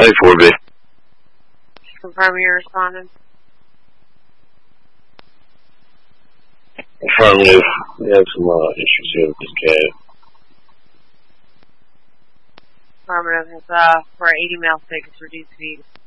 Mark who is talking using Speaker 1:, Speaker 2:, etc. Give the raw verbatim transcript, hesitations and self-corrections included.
Speaker 1: A four B.
Speaker 2: Confirm you're responding.
Speaker 1: Affirmative. We have some uh, issues here with this cab.
Speaker 2: Affirmative. It's uh, for eighty mile tickets, reduced speed.